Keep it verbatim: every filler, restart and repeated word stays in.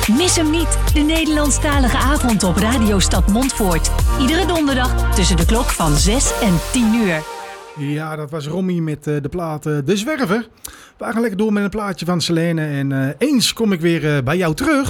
Mis hem niet, de Nederlandstalige avond op Radio Stad Montfoort. Iedere donderdag tussen de klok van zes en tien uur. Ja, dat was Romy met uh, de plaat uh, De Zwerver. We gaan lekker door met een plaatje van Selene. En uh, eens kom ik weer uh, bij jou terug.